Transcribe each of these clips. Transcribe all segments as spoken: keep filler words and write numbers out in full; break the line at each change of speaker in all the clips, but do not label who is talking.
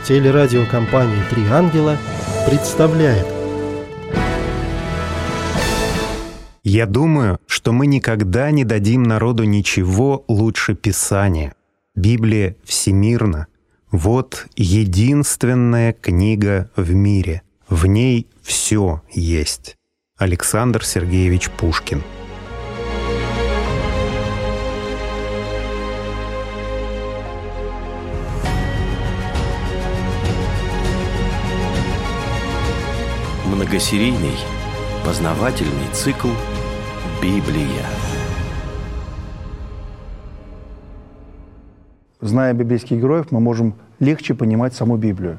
Телерадиокомпания «Три ангела» представляет.
Я думаю, что мы никогда не дадим народу ничего лучше Писания. Библия всемирна. Вот единственная книга в мире. В ней все есть. Александр Сергеевич Пушкин.
Многосерийный познавательный цикл «Библия».
Зная библейских героев, мы можем легче понимать саму Библию.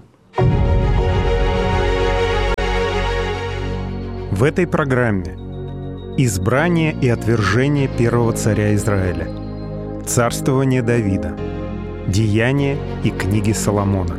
В этой программе избрание и отвержение первого царя Израиля, царствование Давида, деяния и книги Соломона.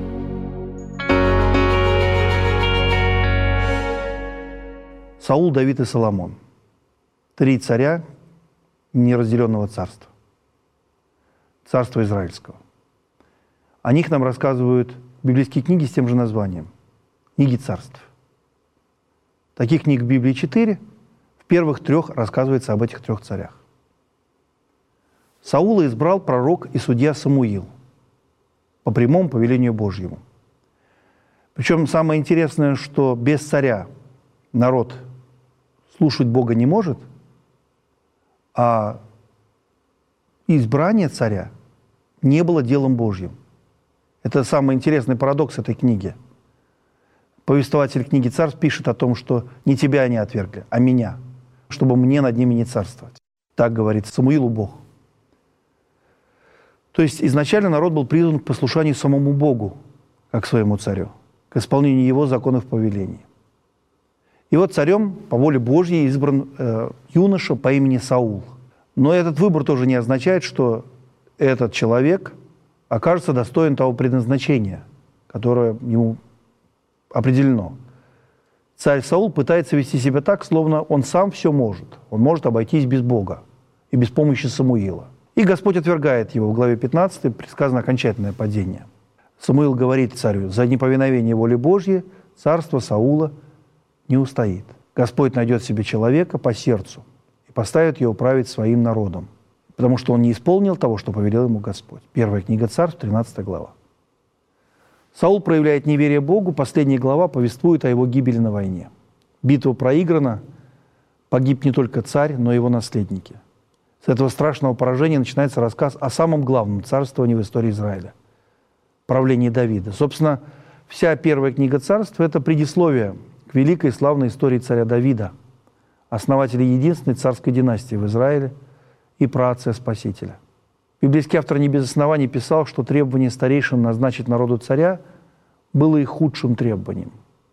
Саул, Давид и Соломон. Три царя неразделенного царства. Царства Израильского. О них нам рассказывают библейские книги с тем же названием. Книги царств. Таких книг в Библии четыре. В первых трех рассказывается об этих трех царях. Саула избрал пророк и судья Самуил по прямому повелению Божьему. Причем самое интересное, что без царя народ слушать Бога не может, а избрание царя не было делом Божьим. Это самый интересный парадокс этой книги. Повествователь книги «Царств» пишет о том, что не тебя они отвергли, а меня, чтобы мне над ними не царствовать. Так говорит Самуилу Бог. То есть изначально народ был призван к послушанию самому Богу, как своему царю, к исполнению его законов повелений. И вот царем по воле Божьей избран э, юноша по имени Саул. Но этот выбор тоже не означает, что этот человек окажется достоин того предназначения, которое ему определено. Царь Саул пытается вести себя так, словно он сам все может. Он может обойтись без Бога и без помощи Самуила. И Господь отвергает его. В главе пятнадцатой предсказано окончательное падение. Самуил говорит царю: «За неповиновение воле Божьей царство Саула не устоит. Господь найдет себе человека по сердцу и поставит его править своим народом, потому что он не исполнил того, что повелел ему Господь». Первая книга Царств, тринадцатая глава. Саул проявляет неверие Богу. Последняя глава повествует о его гибели на войне. Битва проиграна, погиб не только царь, но и его наследники. С этого страшного поражения начинается рассказ о самом главном царствовании в истории Израиля – правлении Давида. Собственно, вся первая книга Царств – это предисловие к великой и славной истории царя Давида, основателя единственной царской династии в Израиле и праотца Спасителя. Библейский автор не без оснований писал, что требование старейшин назначить народу царя было их худшим требованием.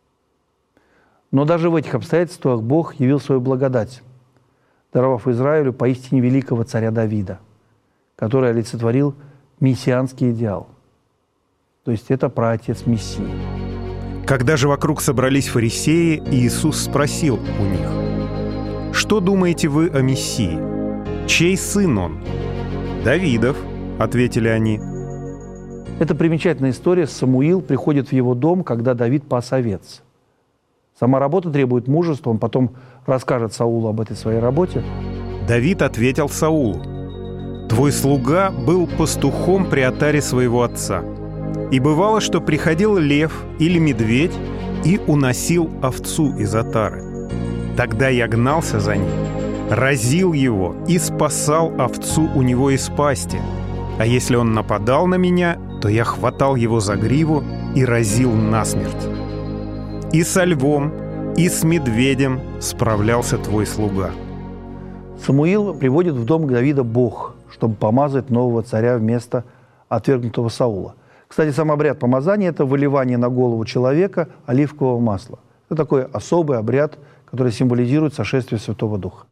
Но даже в этих обстоятельствах Бог явил свою благодать, даровав Израилю поистине великого царя Давида, который олицетворил мессианский идеал. То есть это праотец Мессии.
Когда же вокруг собрались фарисеи, Иисус спросил у них: «Что думаете вы о Мессии? Чей сын он?» «Давидов», — ответили они.
Это примечательная история. Самуил приходит в его дом, когда Давид пас овец. Сама работа требует мужества, он потом расскажет Саулу об этой своей работе.
Давид ответил Саулу: «Твой слуга был пастухом при отаре своего отца. И бывало, что приходил лев или медведь и уносил овцу из отары. Тогда я гнался за ним, разил его и спасал овцу у него из пасти. А если он нападал на меня, то я хватал его за гриву и разил насмерть. И со львом, и с медведем справлялся твой слуга».
Самуил приводит в дом Давида Бог, чтобы помазать нового царя вместо отвергнутого Саула. Кстати, сам обряд помазания – это выливание на голову человека оливкового масла. Это такой особый обряд, который символизирует сошествие Святого Духа.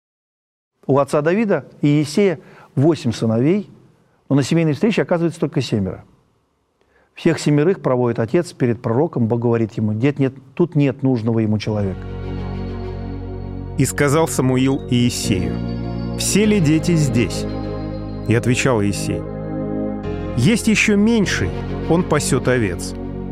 У отца Давида и Иессея восемь сыновей, но на семейной встрече оказывается только семеро. Всех семерых проводит отец перед пророком. Бог говорит ему: «Дед, нет, тут нет нужного ему человека».
И сказал Самуил Иессею: «Все ли дети здесь?» И отвечал Иессей: «Есть еще меньший, он пасет овец».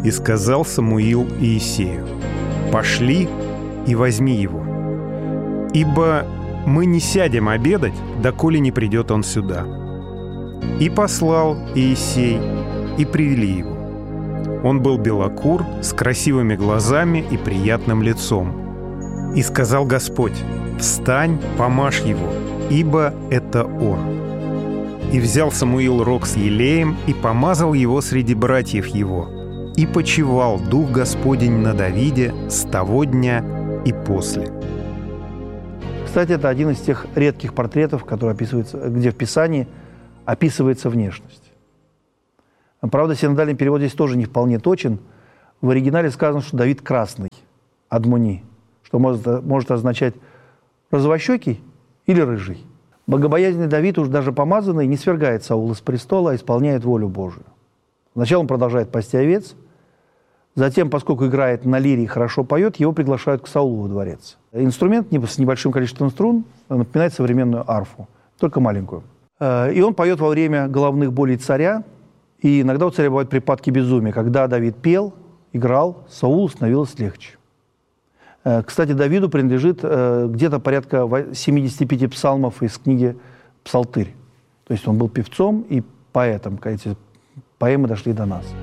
И сказал Самуил Иисею: «Пошли и возьми его, ибо мы не сядем обедать, доколе не придет он сюда». И послал Иисей, и привели его. Он был белокур, с красивыми глазами и приятным лицом. И сказал Господь: «Встань, помажь его, ибо это он». И взял Самуил рог с елеем и помазал его среди братьев его. И почивал Дух Господень на Давиде с того дня и после.
Кстати, это один из тех редких портретов, который описывается, где в Писании описывается внешность. Правда, синодальный перевод здесь тоже не вполне точен. В оригинале сказано, что Давид красный, адмуни, что может, может означать розовощекий или рыжий. Богобоязненный Давид, уж даже помазанный, не свергает Саула с престола, а исполняет волю Божию. Сначала он продолжает пасти овец, затем, поскольку играет на лире и хорошо поет, его приглашают к Саулу во дворец. Инструмент с небольшим количеством струн напоминает современную арфу, только маленькую. И он поет во время головных болей царя, и иногда у царя бывают припадки безумия. Когда Давид пел, играл, Саулу становилось легче. Кстати, Давиду принадлежит где-то порядка семидесяти пяти псалмов из книги «Псалтырь». То есть он был певцом и поэтом. Эти поэмы дошли до нас.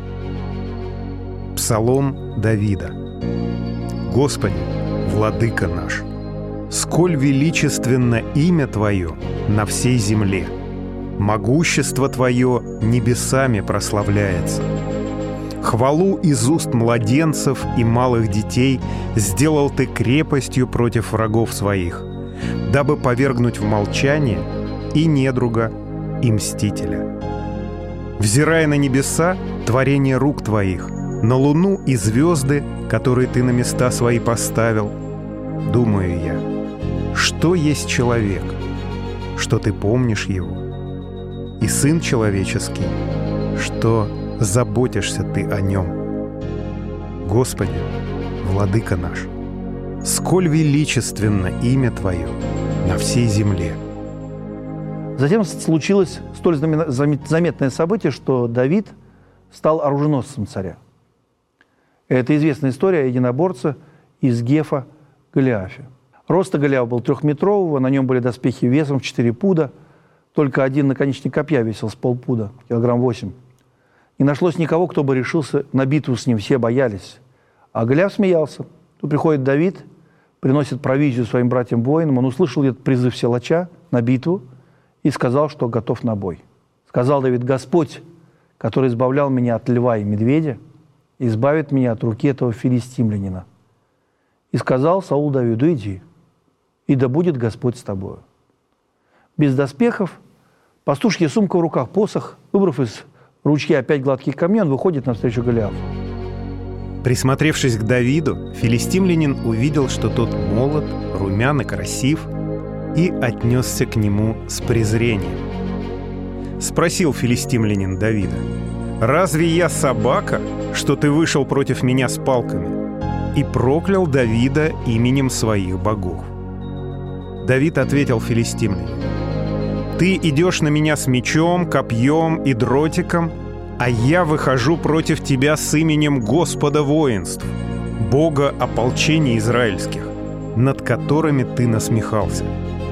Псалом Давида. «Господи, владыка наш, сколь величественно имя Твое на всей земле! Могущество Твое небесами прославляется. Хвалу из уст младенцев и малых детей сделал Ты крепостью против врагов своих, дабы повергнуть в молчание и недруга, и мстителя. Взирая на небеса, творение рук Твоих, на луну и звезды, которые Ты на места свои поставил, думаю я, что есть человек, что Ты помнишь его, и сын человеческий, что заботишься Ты о нем. Господи, владыка наш, сколь величественно имя Твое на всей земле».
Затем случилось столь заметное событие, что Давид стал оруженосцем царя. Это известная история о единоборце из Гефа Голиафе. Роста Голиафа был трехметрового, на нем были доспехи весом в четыре пуда, только один наконечник копья весил с полпуда, килограмм восемь. Не нашлось никого, кто бы решился на битву с ним, все боялись. А Голиаф смеялся. Тут приходит Давид, приносит провизию своим братьям-воинам, он услышал этот призыв силача на битву и сказал, что готов на бой. Сказал Давид: «Господь, который избавлял меня от льва и медведя, избавит меня от руки этого филистимлянина». И сказал Саул Давиду: «Иди, и да будет Господь с тобою». Без доспехов, пастушья сумка в руках, посох, выбрав из ручья опять гладких камней, он выходит навстречу Голиафу.
Присмотревшись к Давиду, филистимлянин увидел, что тот молод, румян и красив, и отнесся к нему с презрением. Спросил филистимлянин Давида: «Разве я собака, что ты вышел против меня с палками?» И проклял Давида именем своих богов. Давид ответил филистимлянину: «Ты идешь на меня с мечом, копьем и дротиком, а я выхожу против тебя с именем Господа воинств, Бога ополчений израильских, над которыми ты насмехался.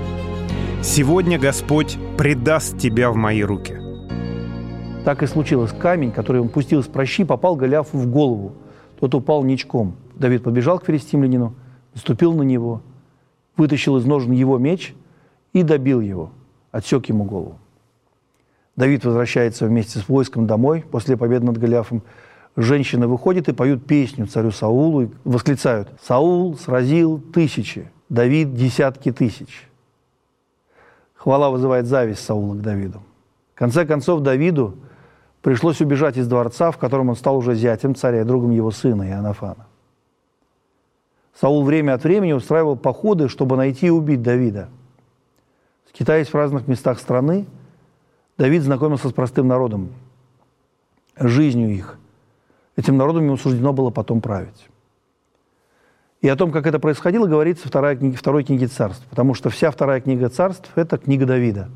Сегодня Господь предаст тебя в мои руки».
Так и случилось. Камень, который он пустил из прощи, попал Голиафу в голову. Тот упал ничком. Давид подбежал к филистимлянину, наступил на него, вытащил из ножен его меч и добил его, отсек ему голову. Давид возвращается вместе с войском домой после победы над Голиафом. Женщины выходят и поют песню царю Саулу и восклицают: «Саул сразил тысячи, Давид десятки тысяч». Хвала вызывает зависть Саула к Давиду. В конце концов, Давиду пришлось убежать из дворца, в котором он стал уже зятем царя и другом его сына Иоаннафана. Саул время от времени устраивал походы, чтобы найти и убить Давида. Скитаясь в разных местах страны, Давид знакомился с простым народом, жизнью их. Этим народом ему суждено было потом править. И о том, как это происходило, говорится вторая книга, второй книге Царств, потому что вся вторая книга Царств – это книга Давида.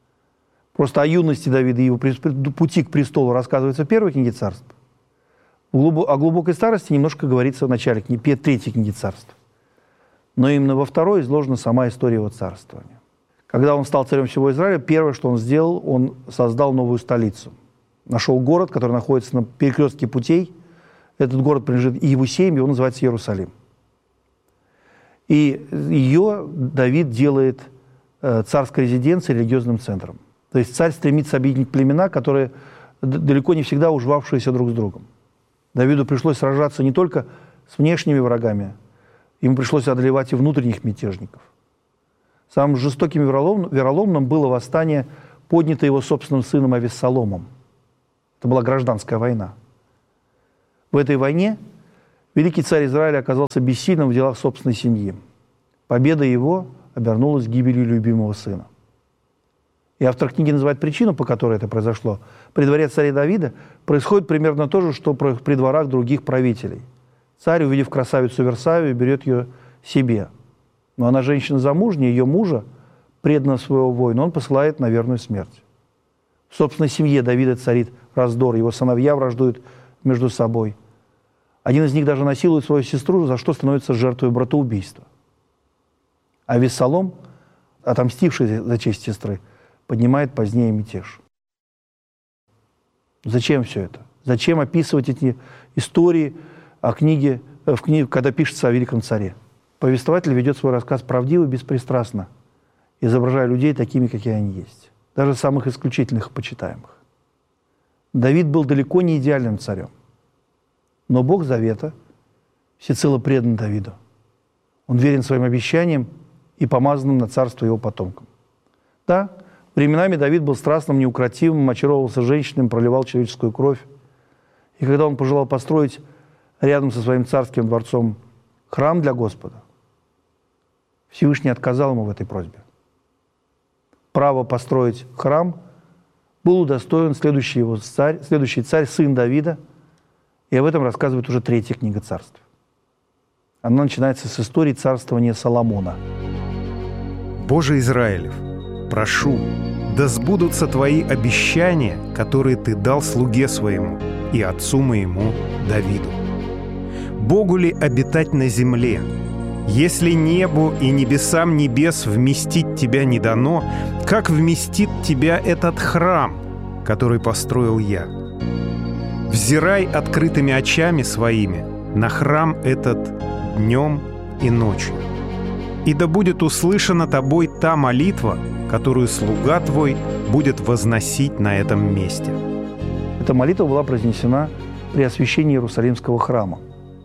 Просто о юности Давида и его пути к престолу рассказывается в первой книге Царств. О глубокой старости немножко говорится в начале книги, третьей книги Царств. Но именно во второй изложена сама история его царствования. Когда он стал царем всего Израиля, первое, что он сделал, он создал новую столицу. Нашел город, который находится на перекрестке путей. Этот город принадлежит Иевусеям, его называется Иерусалим. И ее Давид делает царской резиденцией, религиозным центром. То есть царь стремится объединить племена, которые далеко не всегда уживавшиеся друг с другом. Давиду пришлось сражаться не только с внешними врагами, ему пришлось одолевать и внутренних мятежников. Самым жестоким и вероломным было восстание, поднятое его собственным сыном Авессаломом. Это была гражданская война. В этой войне великий царь Израиля оказался бессильным в делах собственной семьи. Победа его обернулась гибелью любимого сына. И автор книги называет причину, по которой это произошло. При дворе царя Давида происходит примерно то же, что при дворах других правителей. Царь, увидев красавицу Версавию, берет ее себе. Но она женщина замужняя, ее мужа, преданного своего воина, он посылает на верную смерть. В собственной семье Давида царит раздор, его сыновья враждуют между собой. Один из них даже насилует свою сестру, за что становится жертвой братоубийства. А Авессалом, отомстивший за честь сестры, поднимает позднее мятеж. Зачем все это? Зачем описывать эти истории о книге, в книге, когда пишется о великом царе? Повествователь ведет свой рассказ правдиво, беспристрастно, изображая людей такими, какие они есть. Даже самых исключительных и почитаемых. Давид был далеко не идеальным царем. Но Бог Завета всецело предан Давиду. Он верен своим обещаниям и помазанным на царство его потомкам. Да, временами Давид был страстным, неукротимым, очаровывался женщинами, проливал человеческую кровь. И когда он пожелал построить рядом со своим царским дворцом храм для Господа, Всевышний отказал ему в этой просьбе. Право построить храм был удостоен следующий, его царь, следующий царь, сын Давида, и об этом рассказывает уже третья книга Царств. Она начинается с истории царствования Соломона.
«Боже Израилев, прошу, да сбудутся Твои обещания, которые Ты дал слуге своему и отцу моему Давиду. Богу ли обитать на земле? Если небу и небесам небес вместить Тебя не дано, как вместит Тебя этот храм, который построил я? Взирай открытыми очами своими на храм этот днем и ночью. И да будет услышана Тобой та молитва, которую слуга Твой будет возносить на этом месте».
Эта молитва была произнесена при освящении Иерусалимского храма.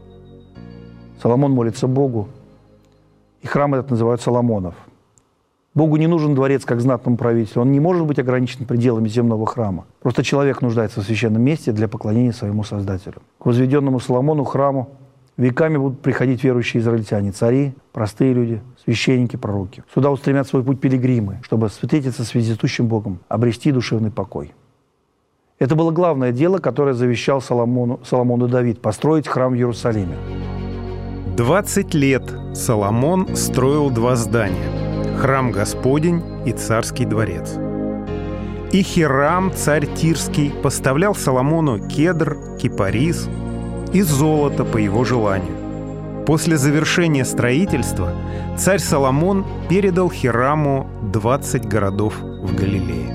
Соломон молится Богу, и храм этот называют Соломонов. Богу не нужен дворец как знатному правителю, он не может быть ограничен пределами земного храма. Просто человек нуждается в священном месте для поклонения своему Создателю. К возведенному Соломону храму веками будут приходить верующие израильтяне, цари, простые люди, священники, пророки. Сюда устремят свой путь пилигримы, чтобы встретиться с вездесущим Богом, обрести душевный покой. Это было главное дело, которое завещал Соломону, Соломону Давид – построить храм в Иерусалиме.
Двадцать лет Соломон строил два здания – храм Господень и царский дворец. И Хирам, царь Тирский, поставлял Соломону кедр, кипарис и золото по его желанию. После завершения строительства царь Соломон передал Хираму двадцать городов в Галилее.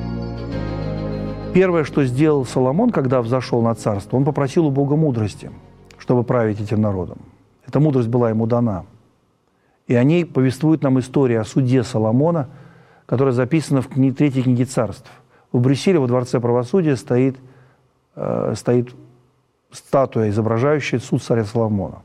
Первое, что сделал Соломон, когда взошел на царство, он попросил у Бога мудрости, чтобы править этим народом. Эта мудрость была ему дана. И о ней повествует нам история о суде Соломона, которая записана в кни- третьей книге Царств. В Брюсселе во Дворце правосудия стоит, э, стоит статуя, изображающая суд царя Соломона.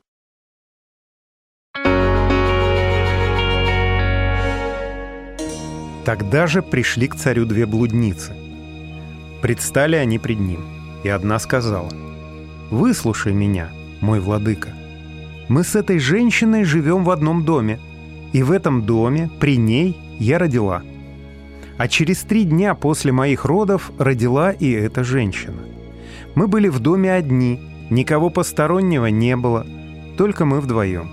Тогда же пришли к царю две блудницы. Предстали они пред ним, и одна сказала: «Выслушай меня, мой владыка. Мы с этой женщиной живем в одном доме, и в этом доме, при ней, я родила. А через три дня после моих родов родила и эта женщина. Мы были в доме одни, никого постороннего не было, только мы вдвоем.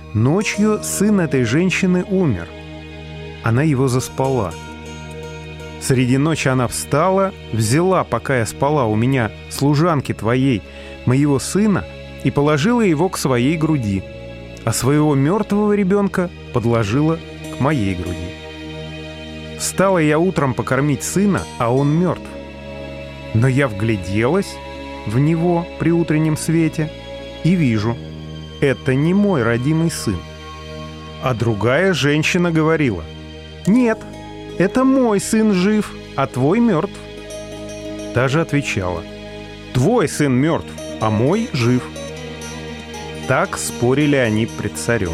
Ночью сын этой женщины умер. Она его заспала. Среди ночи она встала, взяла, пока я спала у меня, служанки твоей, моего сына, и положила его к своей груди, а своего мертвого ребенка подложила к моей груди. Встала я утром покормить сына, а он мертв. Но я вгляделась в него при утреннем свете и вижу, это не мой родимый сын. А другая женщина говорила: «Нет, это мой сын жив, а твой мертв». Та же отвечала: «Твой сын мертв, а мой жив». Так спорили они пред царем.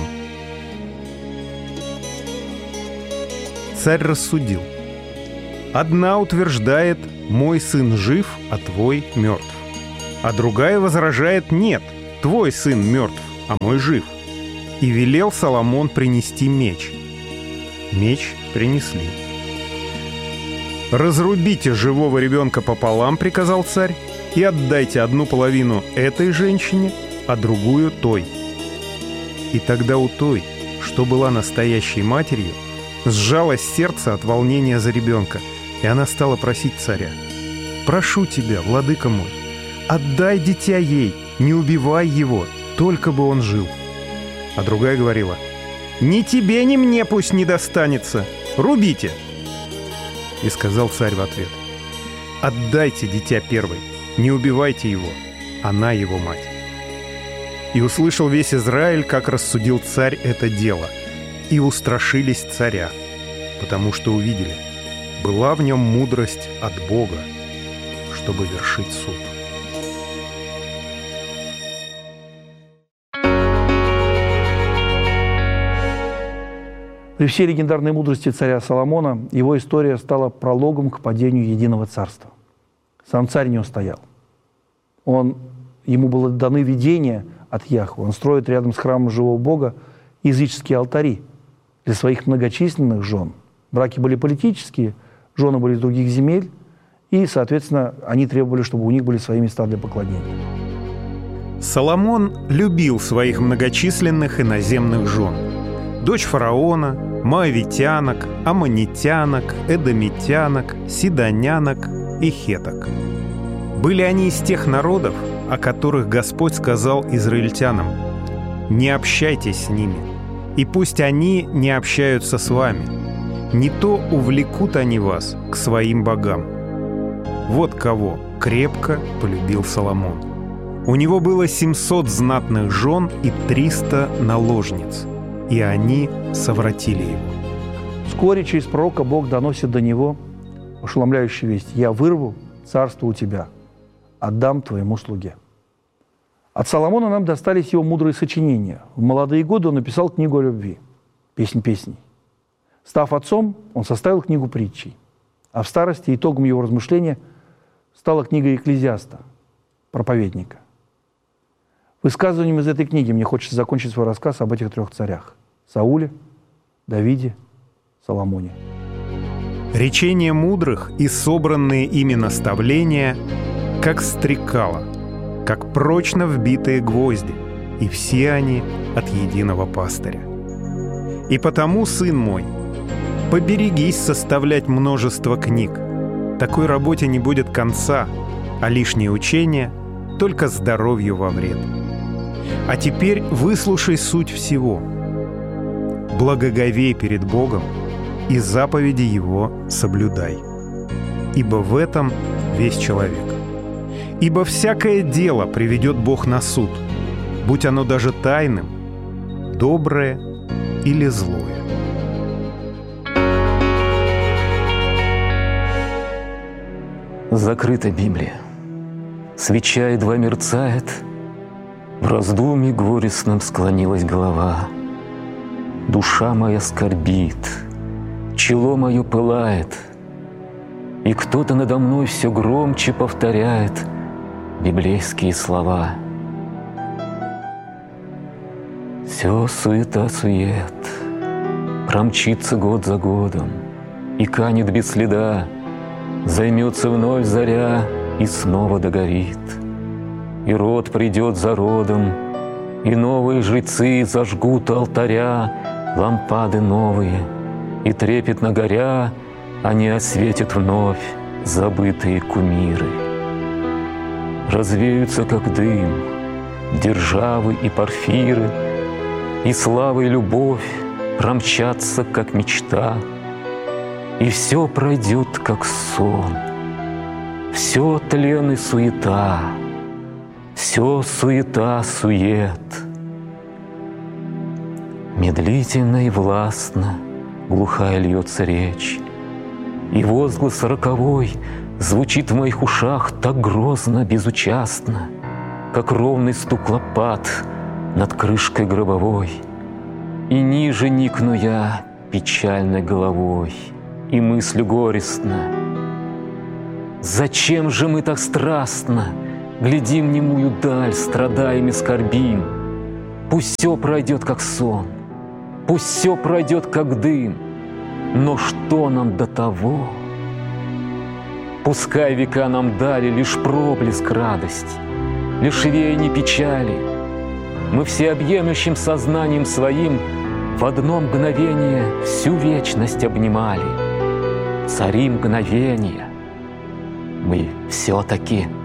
Царь рассудил: одна утверждает: «Мой сын жив, а твой мертв». А другая возражает: «Нет, твой сын мертв, а мой жив». И велел Соломон принести меч. Меч принесли. «Разрубите живого ребенка пополам», — приказал царь, «и отдайте одну половину этой женщине, а другую той». И тогда у той, что была настоящей матерью, сжалось сердце от волнения за ребенка, и она стала просить царя: «Прошу тебя, владыка мой, отдай дитя ей, не убивай его, только бы он жил». А другая говорила: «Ни тебе, ни мне пусть не достанется, рубите». И сказал царь в ответ: «Отдайте дитя первой, не убивайте его, она его мать». И услышал весь Израиль, как рассудил царь это дело, и устрашились царя, потому что увидели, была в нем мудрость от Бога, чтобы вершить суд.
При всей легендарной мудрости царя Соломона его история стала прологом к падению единого царства. Сам царь не устоял. Он, ему было даны видения от Яхвы. Он строит рядом с храмом живого Бога языческие алтари для своих многочисленных жен. Браки были политические, жены были из других земель, и, соответственно, они требовали, чтобы у них были свои места для поклонения.
Соломон любил своих многочисленных иноземных жен. Дочь фараона, моавитянок, аммонитянок, эдомитянок, сидонянок и хеток. Были они из тех народов, о которых Господь сказал израильтянам: «Не общайтесь с ними, и пусть они не общаются с вами, не то увлекут они вас к своим богам». Вот кого крепко полюбил Соломон. У него было семьсот знатных жен и триста наложниц, и они совратили его.
Вскоре через пророка Бог доносит до него ошеломляющую весть: «Я вырву царство у тебя, отдам твоему слуге». От Соломона нам достались его мудрые сочинения. В молодые годы он написал книгу о любви, «Песнь песней». Став отцом, он составил книгу притчей. А в старости итогом его размышления стала книга Экклезиаста, проповедника. Высказыванием из этой книги мне хочется закончить свой рассказ об этих трех царях – Сауле, Давиде, Соломоне.
Речения мудрых и собранные ими наставления, как стрекало, как прочно вбитые гвозди, и все они от единого пастыря. И потому, сын мой, поберегись составлять множество книг. Такой работе не будет конца, а лишнее учение только здоровью во вред. А теперь выслушай суть всего. Благоговей перед Богом и заповеди Его соблюдай. Ибо в этом весь человек. Ибо всякое дело приведет Бог на суд, будь оно даже тайным, доброе или злое.
Закрыта Библия. Свеча едва мерцает, в раздумье горестном склонилась голова. Душа моя скорбит, чело мое пылает, и кто-то надо мной все громче повторяет библейские слова. Все суета-сует, промчится год за годом, и канет без следа, займется вновь заря и снова догорит. И род придет за родом, и новые жрецы зажгут алтаря, лампады новые, и трепетно горя, они осветят вновь забытые кумиры. Развеются, как дым, державы и порфиры, и слава и любовь промчатся, как мечта, и все пройдет, как сон, все тлен и суета, все суета-сует. Медлительно и властно глухая льется речь, и возглас роковой звучит в моих ушах так грозно, безучастно, как ровный стук лопат над крышкой гробовой. И ниже никну я печальной головой и мыслю горестно: зачем же мы так страстно глядим в немую даль, страдаем и скорбим? Пусть все пройдет, как сон, пусть все пройдет, как дым, но что нам до того? Пускай века нам дали лишь проблеск радости, лишь веяние печали. Мы всеобъемлющим сознанием своим в одно мгновение всю вечность обнимали. Цари мгновения, мы все-таки